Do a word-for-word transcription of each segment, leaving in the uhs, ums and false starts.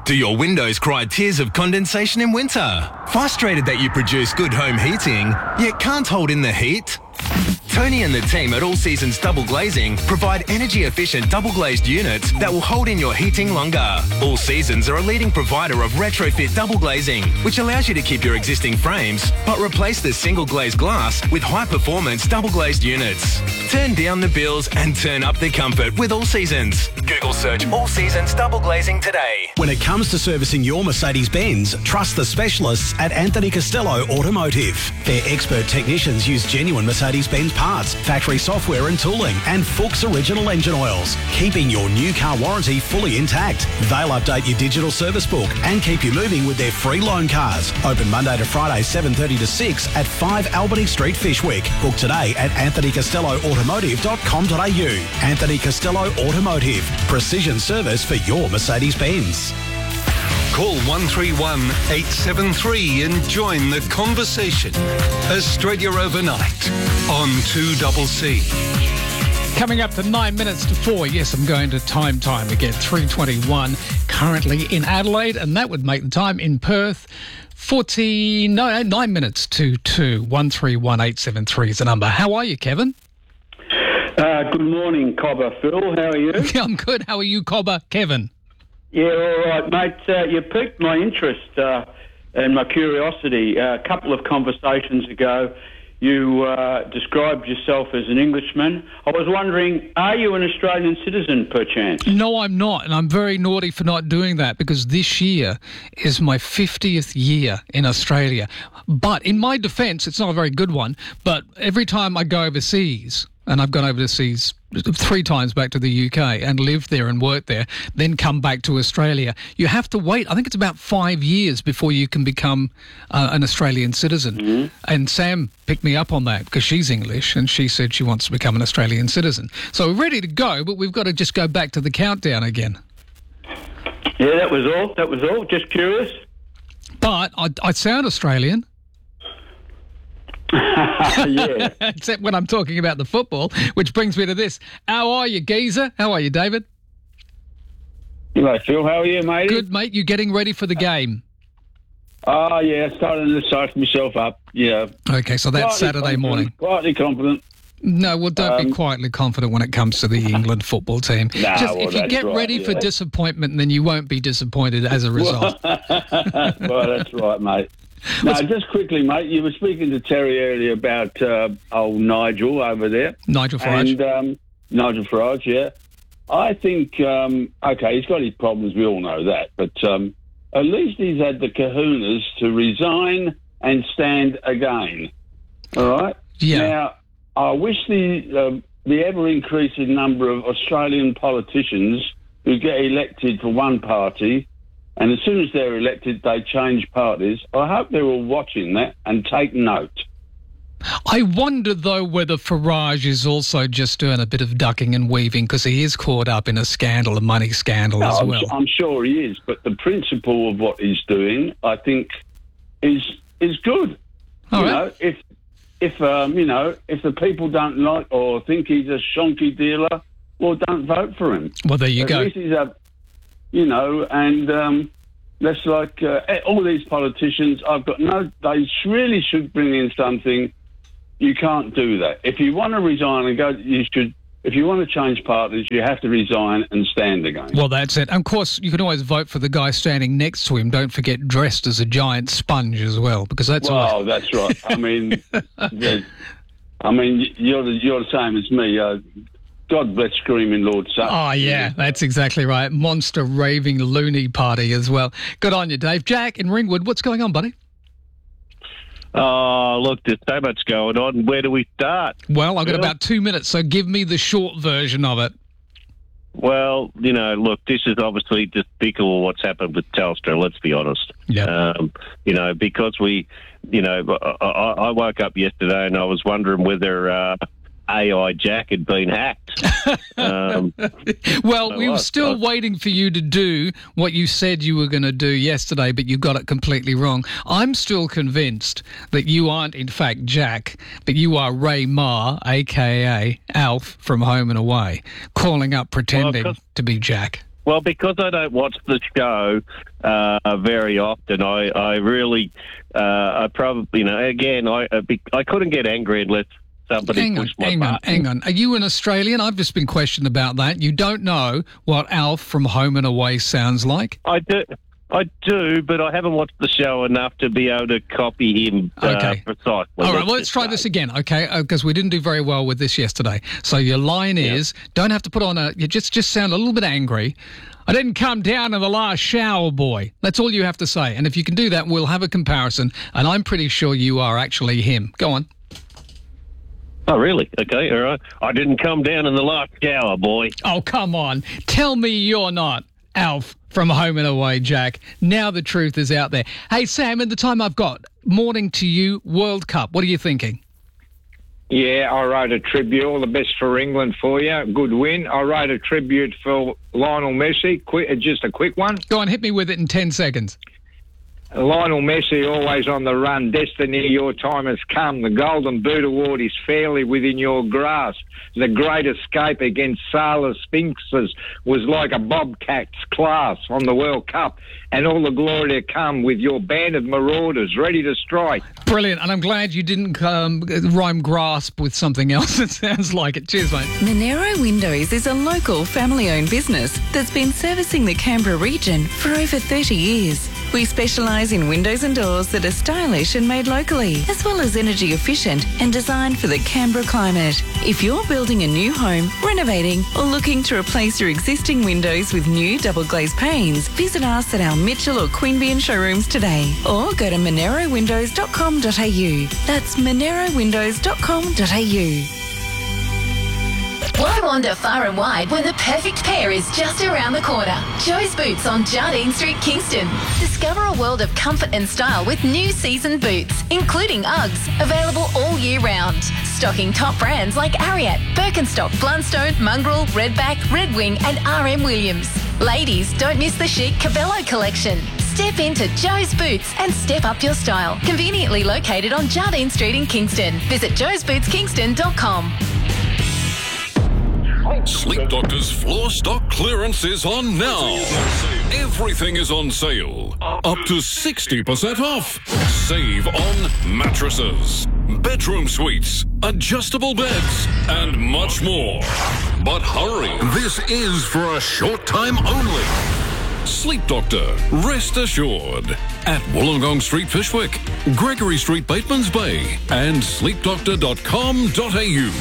Do your windows cry tears of condensation in winter? Frustrated that you produce good home heating, yet can't hold in the heat? Tony and the team at All Seasons Double Glazing provide energy-efficient double-glazed units that will hold in your heating longer. All Seasons are a leading provider of retrofit double glazing, which allows you to keep your existing frames, but replace the single-glazed glass with high-performance double-glazed units. Turn down the bills and turn up the comfort with All Seasons. Google search All Seasons Double Glazing today. When it comes to servicing your Mercedes-Benz, trust the specialists at Anthony Costello Automotive. Their expert technicians use genuine Mercedes-Benz parts, factory software and tooling, and Fuchs original engine oils, keeping your new car warranty fully intact. They'll update your digital service book and keep you moving with their free loan cars. Open Monday to Friday, seven thirty to six at five Albany Street, Fishwick. Book today at anthony costello automotive dot com dot a u. Anthony Costello Automotive. Precision service for your Mercedes-Benz. Call one three one, eight seven three and join the conversation. Australia Overnight on two C C. Coming up to nine minutes to four. Yes, I'm going to time time again. three twenty-one currently in Adelaide, and that would make the time in Perth forty, no, nine minutes to two. one three one, eight seven three is the number. How are you, Kevin? Uh, good morning, Cobber Phil. How are you? I'm good. How are you, Cobber Kevin? Yeah, all right, mate. Uh, you piqued my interest uh, and my curiosity. Uh, a couple of conversations ago, you uh, described yourself as an Englishman. I was wondering, are you an Australian citizen, perchance? No, I'm not, and I'm very naughty for not doing that because this year is my fiftieth year in Australia. But in my defence, it's not a very good one, but every time I go overseas, and I've gone overseas three times back to the U K and lived there and worked there, then come back to Australia. You have to wait, I think it's about five years before you can become uh, an Australian citizen. Mm-hmm. And Sam picked me up on that because she's English and she said she wants to become an Australian citizen. So we're ready to go, but we've got to just go back to the countdown again. Yeah, that was all. That was all. Just curious. But I, I sound Australian. Yeah. Except when I'm talking about the football, which brings me to this. How are you, geezer? How are you, David? Hello, Phil. How are you, mate? Good, mate. You getting ready for the game? Oh, yeah. Starting to psych myself up. Yeah. Okay, so that's Quietly Saturday morning. Quietly confident. No, well, don't Um, be quietly confident when it comes to the England football team. Nah, Just well, if you that's get right, ready yeah. for disappointment, then you won't be disappointed as a result. Well, that's right, mate. No, just quickly, mate, you were speaking to Terry earlier about uh, old Nigel over there. Nigel Farage. And, um, Nigel Farage, yeah. I think, um, okay, he's got his problems, we all know that, but um, at least he's had the kahunas to resign and stand again, all right? Yeah. Now, I wish the, uh, the ever-increasing number of Australian politicians who get elected for one party, and as soon as they're elected, they change parties. I hope they're all watching that and take note. I wonder, though, whether Farage is also just doing a bit of ducking and weaving because he is caught up in a scandal, a money scandal No, as I'm, well. su- I'm sure he is, but the principle of what he's doing, I think, is is good. All you right. know, if if um, you know, if the people don't like or think he's a shonky dealer, well, don't vote for him. Well, there you At go. least he's a, you know, and um, that's like uh, all these politicians. I've got no. They really should bring in something. You can't do that. If you want to resign and go, you should. If you want to change parties, you have to resign and stand again. Well, that's it. And of course, you can always vote for the guy standing next to him. Don't forget dressed as a giant sponge as well, because that's well, all. that's right. I mean, yeah, I mean, you're the, you're the same as me. Uh, God bless Screaming Lord Sutton. Oh, yeah, that's exactly right. Monster raving loony party as well. Good on you, Dave. Jack in Ringwood, what's going on, buddy? Oh, look, there's so much going on. Where do we start? Well, I've got Well- about two minutes, so give me the short version of it. Well, you know, look, this is obviously despicable what's happened with Telstra, let's be honest. Yeah. Um, you know, because we, you know, I, I I woke up yesterday and I was wondering whether uh, A I Jack had been hacked. um, Well, I we were was, still I- waiting for you to do what you said you were going to do yesterday, but you got it completely wrong. I'm still convinced that you aren't, in fact, Jack, but you are Ray Marr, a k a. Alf from Home and Away, calling up pretending Well, 'cause- to be Jack. Well, because I don't watch the show uh, very often, I, I really, uh, I probably, you know, again, I I couldn't get angry unless somebody hang on, pushed my hang button. on, hang on. Are you an Australian? I've just been questioned about that. You don't know what Alf from Home and Away sounds like? I do. I do, but I haven't watched the show enough to be able to copy him uh, Okay. precisely. All right, let's well, let's just try say. this again, okay? Because we didn't do very well with this yesterday. So your line is, don't have to put on a, you just just sound a little bit angry. I didn't come down in the last shower, boy. That's all you have to say. And if you can do that, we'll have a comparison. And I'm pretty sure you are actually him. Go on. Oh, really? Okay, all right. I didn't come down in the last shower, boy. Oh, come on. Tell me you're not Alf from Home and Away, Jack. Now the truth is out there. Hey, Sam, in the time I've got, morning to you, World Cup. What are you thinking? Yeah, I wrote a tribute. All the best for England for you. Good win. I wrote a tribute for Lionel Messi. Quick, just a quick one. Go on, hit me with it in ten seconds. Lionel Messi, always on the run. Destiny, your time has come. The Golden Boot Award is fairly within your grasp. The great escape against Sailor Sphinxes was like a bobcat's class on the World Cup. And all the glory to come with your band of marauders ready to strike. Brilliant, and I'm glad you didn't um, rhyme grasp with something else. It sounds like it. Cheers, mate. Monero Windows is a local family-owned business that's been servicing the Canberra region for over thirty years. We specialise in windows and doors that are stylish and made locally, as well as energy efficient and designed for the Canberra climate. If you're building a new home, renovating, or looking to replace your existing windows with new double glazed panes, visit us at our Mitchell or Queanbeyan showrooms today, or go to monero windows dot com dot a u. That's monero windows dot com dot a u. Why wander far and wide when the perfect pair is just around the corner? Joe's Boots on Jardine Street, Kingston. Discover a world of comfort and style with new season boots, including Uggs, available all year round. Stocking top brands like Ariat, Birkenstock, Blundstone, Mongrel, Redback, Red Wing and R M Williams. Ladies, don't miss the chic Cabello collection. Step into Joe's Boots and step up your style. Conveniently located on Jardine Street in Kingston. Visit joes boots kingston dot com. Sleep Doctor's floor stock clearance is on now. Everything is on sale. Up to sixty percent off. Save on mattresses, bedroom suites, adjustable beds, and much more. But hurry, this is for a short time only. Sleep Doctor, rest assured. At Wollongong Street, Fishwick, Gregory Street, Batemans Bay, and sleep doctor dot com dot a u.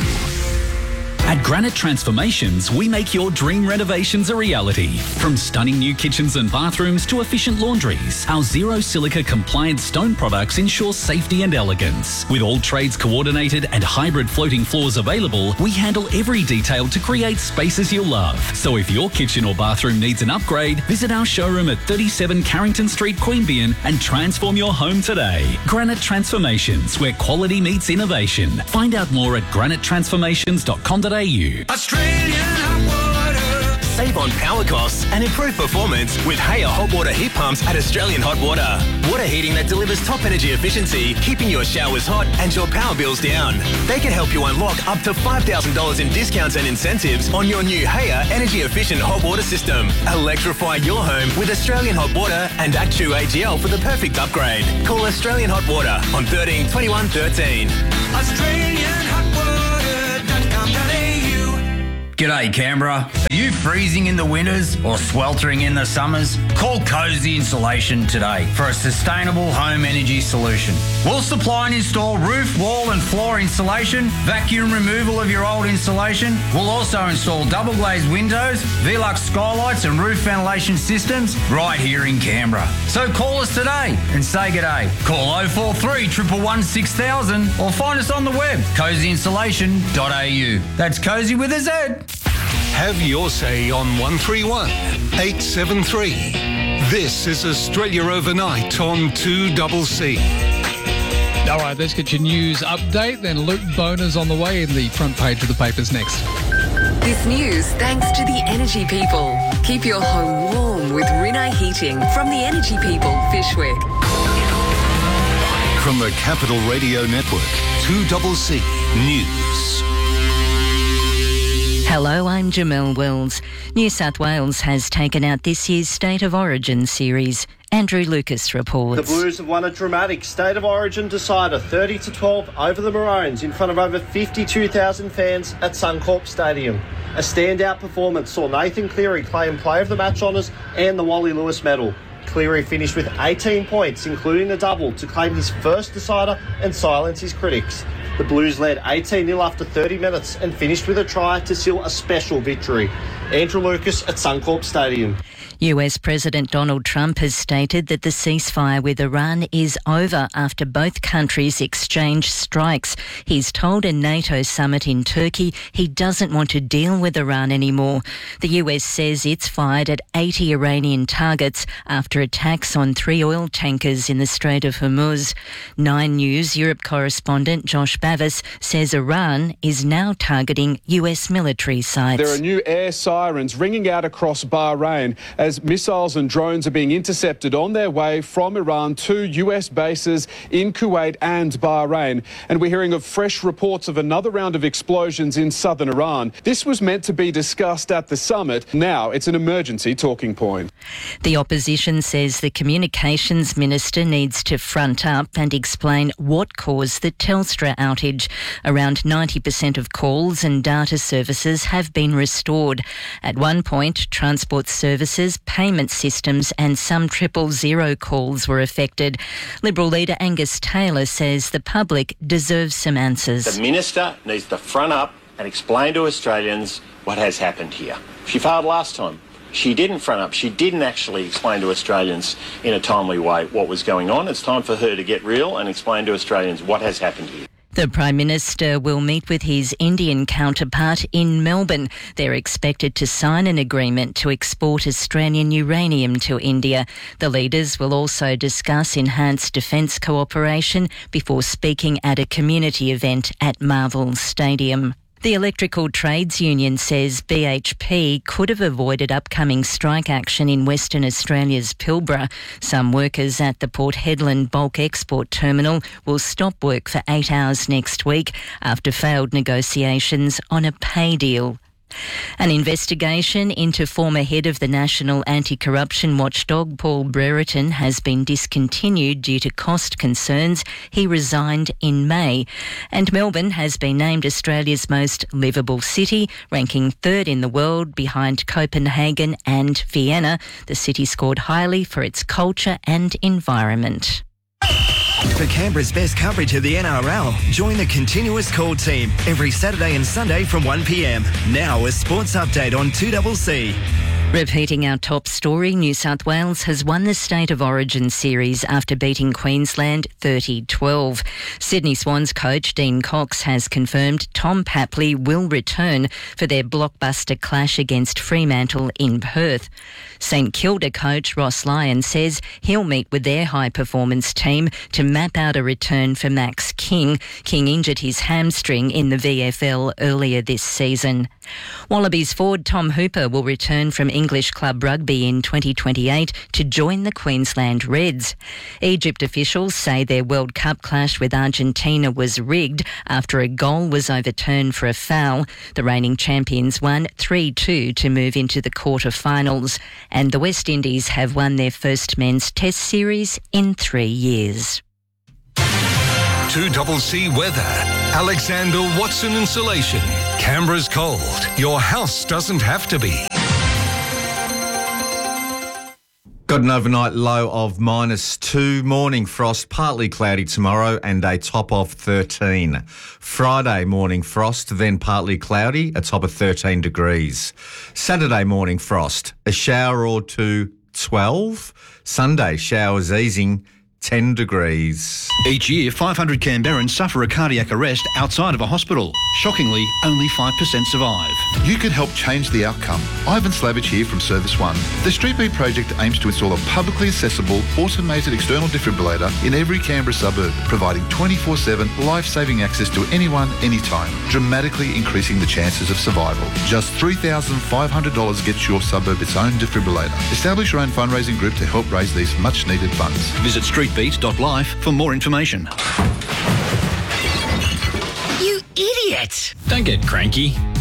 At Granite Transformations, we make your dream renovations a reality. From stunning new kitchens and bathrooms to efficient laundries, our zero silica compliant stone products ensure safety and elegance. With all trades coordinated and hybrid floating floors available, we handle every detail to create spaces you'll love. So if your kitchen or bathroom needs an upgrade, visit our showroom at thirty-seven Carrington Street, Queanbeyan and transform your home today. Granite Transformations, where quality meets innovation. Find out more at granite transformations dot com dot a u. Australian hot water. Save on power costs and improve performance with Haya hot water heat pumps at Australian Hot Water. Water heating that delivers top energy efficiency, keeping your showers hot and your power bills down. They can help you unlock up to five thousand dollars in discounts and incentives on your new Haya energy efficient hot water system. Electrify your home with Australian Hot Water and Actu A G L for the perfect upgrade. Call Australian Hot Water on thirteen twenty-one thirteen. Australian Hot Water dot com dot a u. G'day Canberra. Are you freezing in the winters or sweltering in the summers? Call Cozy Insulation today for a sustainable home energy solution. We'll supply and install roof, wall and floor insulation, vacuum removal of your old insulation. We'll also install double glazed windows, Velux skylights and roof ventilation systems right here in Canberra. So call us today and say g'day. Call oh four three, one one one, six thousand or find us on the web, cozy insulation dot a u. That's Cozy with a Z. Have your say on one three one, eight seven three. This is Australia Overnight on two C C. All right, let's get your news update. Then Luke Boner's on the way in the front page of the papers next. This news thanks to the Energy People. Keep your home warm with Rinnai Heating from the Energy People, Fishwick. From the Capital Radio Network, two C C News. Hello, I'm Jamel Wells. New South Wales has taken out this year's State of Origin series. Andrew Lucas reports. The Blues have won a dramatic State of Origin decider, thirty to twelve over the Maroons in front of over fifty-two thousand fans at Suncorp Stadium. A standout performance saw Nathan Cleary claim Player of the Match honours and the Wally Lewis medal. Cleary finished with eighteen points, including a double, to claim his first decider and silence his critics. The Blues led eighteen nil after thirty minutes and finished with a try to seal a special victory. Andrew Lucas at Suncorp Stadium. U S President Donald Trump has stated that the ceasefire with Iran is over after both countries exchanged strikes. He's told a NATO summit in Turkey he doesn't want to deal with Iran anymore. The U S says it's fired at eighty Iranian targets after attacks on three oil tankers in the Strait of Hormuz. Nine News Europe correspondent Josh Bavis says Iran is now targeting U S military sites. There are new air sirens ringing out across Bahrain as missiles and drones are being intercepted on their way from Iran to U S bases in Kuwait and Bahrain. And we're hearing of fresh reports of another round of explosions in southern Iran. This was meant to be discussed at the summit. Now it's an emergency talking point. The opposition says the communications minister needs to front up and explain what caused the Telstra outage. Around ninety percent of calls and data services have been restored. At one point, transport services, payment systems and some triple zero calls were affected. Liberal leader Angus Taylor says the public deserves some answers. The minister needs to front up and explain to Australians what has happened here. She failed last time. She didn't front up. She didn't actually explain to Australians in a timely way what was going on. It's time for her to get real and explain to Australians what has happened here. The Prime Minister will meet with his Indian counterpart in Melbourne. They're expected to sign an agreement to export Australian uranium to India. The leaders will also discuss enhanced defence cooperation before speaking at a community event at Marvel Stadium. The Electrical Trades Union says B H P could have avoided upcoming strike action in Western Australia's Pilbara. Some workers at the Port Hedland Bulk Export Terminal will stop work for eight hours next week after failed negotiations on a pay deal. An investigation into former head of the National Anti-Corruption Watchdog, Paul Brereton, has been discontinued due to cost concerns. He resigned in May. And Melbourne has been named Australia's most livable city, ranking third in the world behind Copenhagen and Vienna. The city scored highly for its culture and environment. For Canberra's best coverage of the N R L, join the Continuous Call team every Saturday and Sunday from one p m. Now a sports update on two C C. Repeating our top story, New South Wales has won the State of Origin series after beating Queensland thirty twelve. Sydney Swans coach Dean Cox has confirmed Tom Papley will return for their blockbuster clash against Fremantle in Perth. St Kilda coach Ross Lyon says he'll meet with their high-performance team to map out a return for Max King. King injured his hamstring in the V F L earlier this season. Wallabies forward Tom Hooper will return from English club rugby in twenty twenty-eight to join the Queensland Reds. Egypt officials say their World Cup clash with Argentina was rigged after a goal was overturned for a foul. The reigning champions won three two to move into the quarter-finals. And the West Indies have won their first men's test series in three years. two C C weather. Alexander Watson Insulation. Canberra's cold. Your house doesn't have to be. Got an overnight low of minus two. Morning frost, partly cloudy tomorrow and a top of thirteen. Friday morning frost, then partly cloudy, a top of thirteen degrees. Saturday morning frost, a shower or two, twelve. Sunday showers easing, ten degrees. Each year, five hundred Canberrans suffer a cardiac arrest outside of a hospital. Shockingly, only five percent survive. You can help change the outcome. Ivan Slavich here from Service One. The Street Beat project aims to install a publicly accessible, automated external defibrillator in every Canberra suburb, providing twenty-four seven life-saving access to anyone, anytime, dramatically increasing the chances of survival. Just three thousand five hundred dollars gets your suburb its own defibrillator. Establish your own fundraising group to help raise these much-needed funds. Visit street beat dot life for more information. You idiot! Don't get cranky.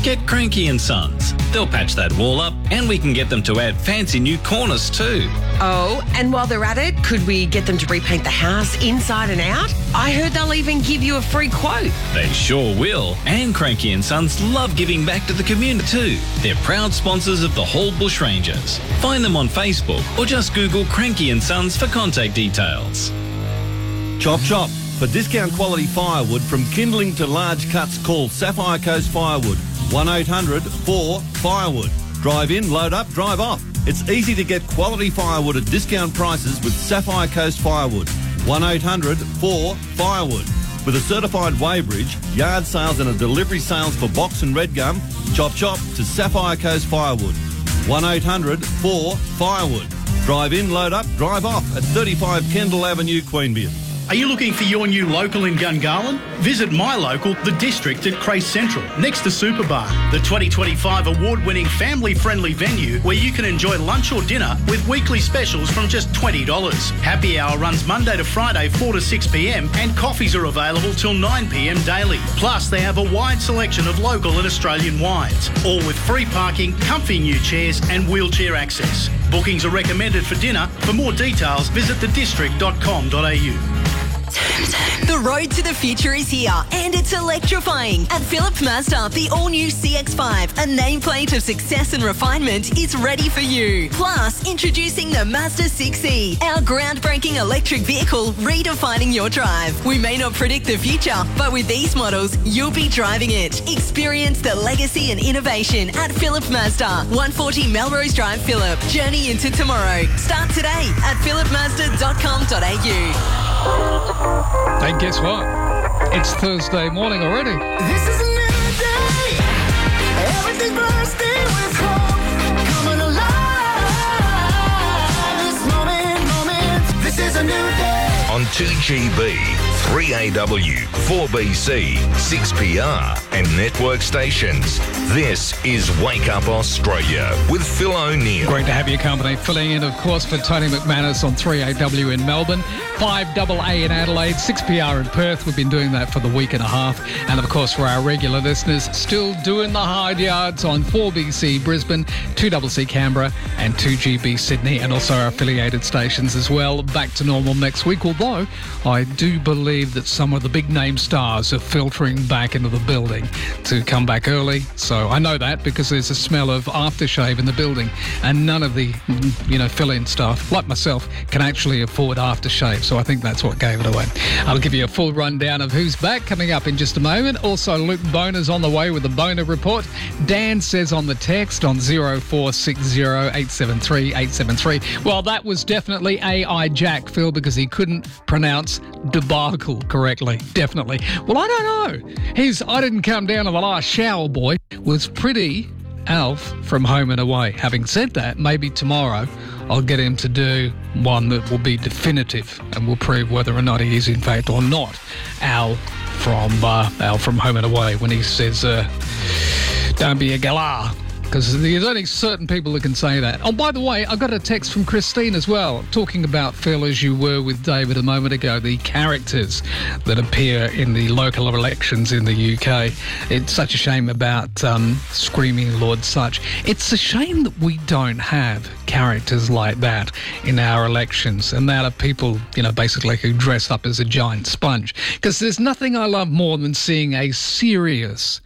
Get Cranky and Sons. They'll patch that wall up and we can get them to add fancy new corners too. Oh, and while they're at it, could we get them to repaint the house inside and out? I heard they'll even give you a free quote. They sure will. And Cranky and Sons love giving back to the community too. They're proud sponsors of the Hall Bushrangers. Find them on Facebook or just Google Cranky and Sons for contact details. Chop chop. For discount quality firewood from kindling to large cuts, call Sapphire Coast Firewood. one eight hundred four firewood. Drive in, load up, drive off. It's easy to get quality firewood at discount prices with Sapphire Coast Firewood. one eight hundred four firewood. With a certified weighbridge, yard sales and a delivery sales for box and red gum, chop chop to Sapphire Coast Firewood. one eight hundred four firewood. Drive in, load up, drive off at thirty-five Kendall Avenue, Queanbeyan. Are you looking for your new local in Gungahlin? Visit my local, The District at Crace Central, next to Superbar, the twenty twenty-five award-winning family-friendly venue where you can enjoy lunch or dinner with weekly specials from just twenty dollars. Happy hour runs Monday to Friday four to six p m and coffees are available till nine p m daily. Plus, they have a wide selection of local and Australian wines, all with free parking, comfy new chairs and wheelchair access. Bookings are recommended for dinner. For more details, visit the district dot com dot a u. The road to the future is here and it's electrifying. At Phillip Mazda, the all-new C X five, a nameplate of success and refinement, is ready for you. Plus, introducing the Mazda six E, our groundbreaking electric vehicle redefining your drive. We may not predict the future, but with these models, you'll be driving it. Experience the legacy and innovation at Phillip Mazda, one forty Melrose Drive, Phillip. Journey into tomorrow. Start today at phillip mazda dot com dot a u. And guess what? It's Thursday morning already. This is a new day. Everything bursting with hope. Coming alive. This moment, moment. This is a new day. On two G B, three A W, four B C, six P R and network stations. This is Wake Up Australia with Phil O'Neill. Great to have your company. Filling in, of course, for Tony McManus on three A W in Melbourne, five A A in Adelaide, six P R in Perth. We've been doing that for the week and a half. And, of course, for our regular listeners, still doing the hard yards on four B C Brisbane, two C C Canberra and two G B Sydney, and also our affiliated stations as well. Back to normal next week, although I do believe that some of the big name stars are filtering back into the building to come back early. So I know that because there's a smell of aftershave in the building, and none of the, you know, fill-in staff, like myself, can actually afford aftershave. So I think that's what gave it away. I'll give you a full rundown of who's back coming up in just a moment. Also, Luke Boner's on the way with the Boner Report. Dan says on the text on zero four six zero eight seven three eight seven three. Well, that was definitely A I Jack, Phil, because he couldn't pronounce debacle correctly. Definitely. Well, I don't know. His I didn't come down to the last shower, boy, was pretty Alf from Home and Away. Having said that, maybe tomorrow I'll get him to do one that will be definitive and will prove whether or not he is in fact or not Al from uh, Al from Home and Away when he says, uh, don't be a galah. Because there's only certain people that can say that. Oh, by the way, I got a text from Christine as well, talking about, Phil, as you were with David a moment ago, the characters that appear in the local elections in the U K. It's such a shame about um, Screaming Lord Such. It's a shame that we don't have characters like that in our elections, and that are people, you know, basically who dress up as a giant sponge. Because there's nothing I love more than seeing a serious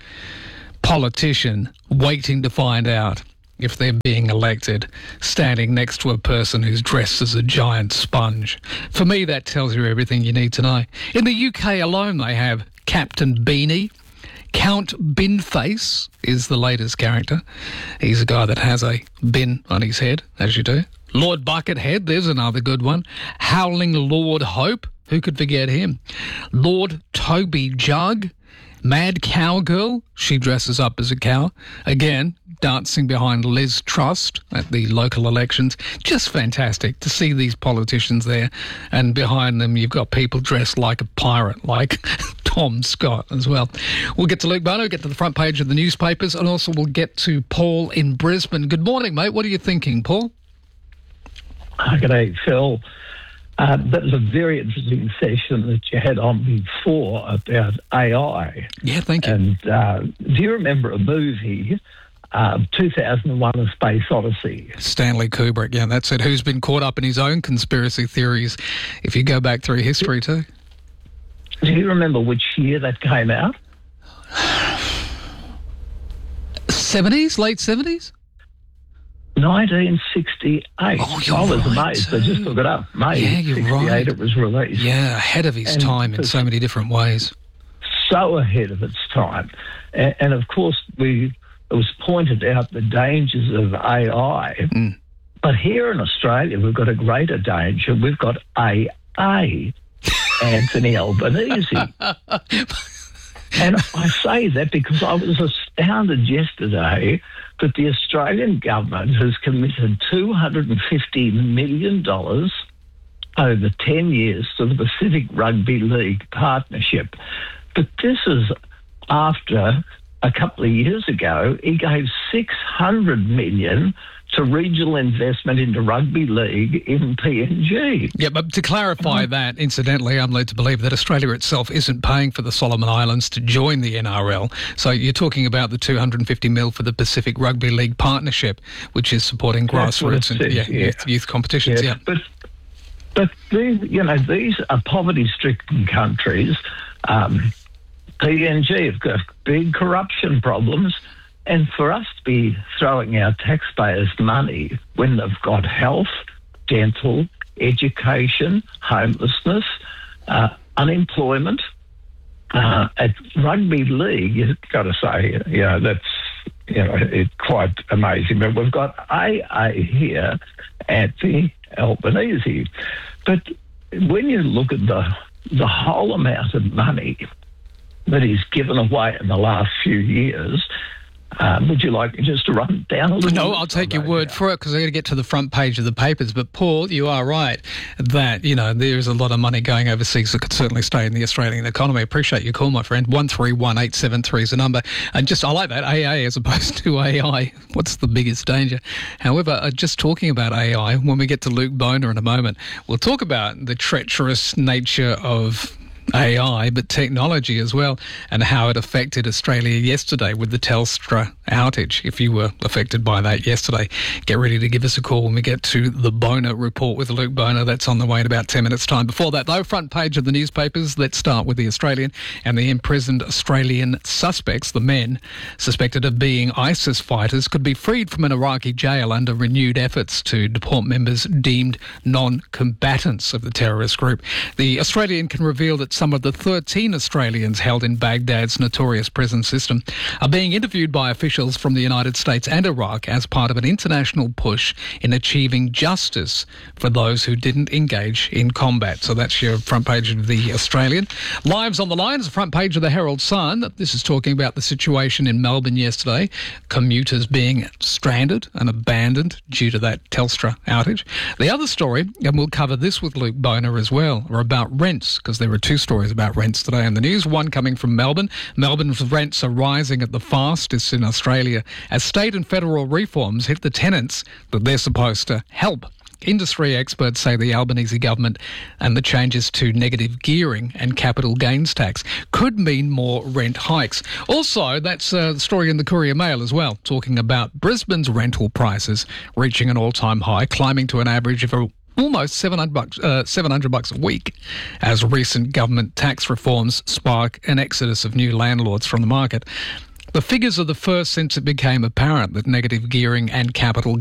politician waiting to find out if they're being elected, standing next to a person who's dressed as a giant sponge. For me, that tells you everything you need to know. In the U K alone, they have Captain Beanie. Count Binface is the latest character. He's a guy that has a bin on his head, as you do. Lord Buckethead, there's another good one. Howling Lord Hope, who could forget him? Lord Toby Jug. Mad Cowgirl, she dresses up as a cow. Again, dancing behind Liz Truss at the local elections. Just fantastic to see these politicians there. And behind them, you've got people dressed like a pirate, like Tom Scott as well. We'll get to Luke Bono, get to the front page of the newspapers, and also we'll get to Paul in Brisbane. Good morning, mate. What are you thinking, Paul? Good day, Phil. Uh, that was a very interesting session that you had on before about A I. Yeah, thank you. And uh, do you remember a movie, uh, two thousand one: A Space Odyssey? Stanley Kubrick, yeah, that's it. Who's been caught up in his own conspiracy theories, if you go back through history too. Do you remember which year that came out? seventies, late seventies? nineteen sixty-eight. Oh, you're I was right, amazed. I just looked it up. May Yeah, you're sixty-eight right. it was released. Yeah, ahead of his And time in it's so many different ways. So ahead of its time. And, and of course, we it was pointed out the dangers of A I. Mm. But here in Australia, we've got a greater danger. We've got A A, Anthony Albanese. And I say that because I was astounded yesterday that the Australian government has committed two hundred fifty million dollars over ten years to the Pacific Rugby League partnership. But this is after a couple of years ago, he gave six hundred million dollars to regional investment into rugby league in P N G. Yeah, but to clarify that, incidentally, I'm led to believe that Australia itself isn't paying for the Solomon Islands to join the N R L. So you're talking about the two hundred fifty mil for the Pacific Rugby League Partnership, which is supporting That's what grassroots it and says, yeah, yeah. Youth, youth competitions. Yeah, But but these, you know, these are poverty-stricken countries. Um, P N G have got big corruption problems. And for us to be throwing our taxpayers' money when they've got health, dental, education, homelessness, uh, unemployment, uh, at rugby league, you've got to say, you know, that's, you know, it's quite amazing. But we've got A A here at the Albanese. But when you look at the the whole amount of money that he's given away in the last few years, Um, would you like me just to run it down a little No, bit? I'll take your word for it because I got to get to the front page of the papers. But Paul, you are right that, you know, there's a lot of money going overseas that could certainly stay in the Australian economy. Appreciate your call, my friend. one three one eight seven three is the number. And just, I like that, A A as opposed to A I. What's the biggest danger? However, uh, just talking about A I, when we get to Luke Boner in a moment, we'll talk about the treacherous nature of A I, but technology as well, and how it affected Australia yesterday with the Telstra outage. If you were affected by that yesterday, get ready to give us a call when we get to the Boner Report with Luke Boner. That's on the way in about ten minutes' time. Before that, though, front page of the newspapers. Let's start with the Australian and the imprisoned Australian suspects, the men suspected of being ISIS fighters, could be freed from an Iraqi jail under renewed efforts to deport members deemed non-combatants of the terrorist group. The Australian can reveal that some of the thirteen Australians held in Baghdad's notorious prison system are being interviewed by officials from the United States and Iraq as part of an international push in achieving justice for those who didn't engage in combat. So that's your front page of the Australian. Lives on the line is the front page of the Herald Sun. This is talking about the situation in Melbourne yesterday. Commuters being stranded and abandoned due to that Telstra outage. The other story, and we'll cover this with Luke Boner as well, are about rents, because there are two stories about rents today in the news. One coming from Melbourne. Melbourne's rents are rising at the fastest in Australia as state and federal reforms hit the tenants that they're supposed to help. Industry experts say the Albanese government and the changes to negative gearing and capital gains tax could mean more rent hikes. Also, that's a story in the Courier Mail as well, talking about Brisbane's rental prices reaching an all-time high, climbing to an average of a almost seven hundred bucks, uh, seven hundred bucks a week, as recent government tax reforms spark an exodus of new landlords from the market. The figures are the first since it became apparent that negative gearing and capital